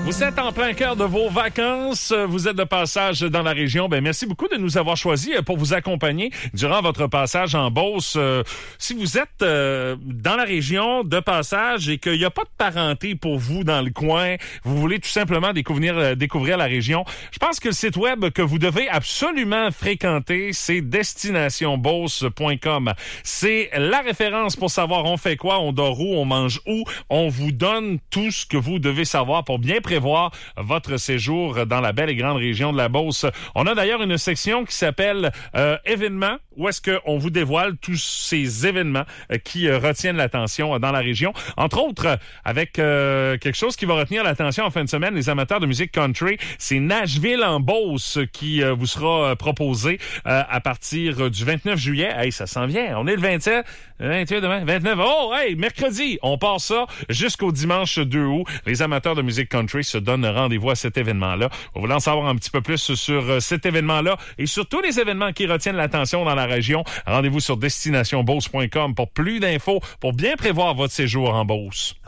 Vous êtes en plein cœur de vos vacances, vous êtes de passage dans la région. Merci beaucoup de nous avoir choisis pour vous accompagner durant votre passage en Beauce. Si vous êtes dans la région de passage et qu'il n'y a pas de parenté pour vous dans le coin, vous voulez tout simplement découvrir la région, je pense que le site web que vous devez absolument fréquenter, c'est destinationbeauce.com. C'est la référence pour savoir on fait quoi, on dort où, on mange où. On vous donne tout ce que vous devez savoir pour bien prévoir votre séjour dans la belle et grande région de la Beauce. On a d'ailleurs une section qui s'appelle événements, où est-ce qu'on vous dévoile tous ces événements qui retiennent l'attention dans la région. Entre autres, avec quelque chose qui va retenir l'attention en fin de semaine, les amateurs de musique country, c'est Nashville en Beauce qui vous sera proposé à partir du 29 juillet. Hey, ça s'en vient. On est le 27, 28 demain, 29. Oh, hey, mercredi, on part ça jusqu'au dimanche 2 août. Les amateurs de musique country se donnent rendez-vous à cet événement-là. On voulait en savoir un petit peu plus sur cet événement-là et sur tous les événements qui retiennent l'attention dans la région. Rendez-vous sur destinationbeauce.com pour plus d'infos, pour bien prévoir votre séjour en Beauce.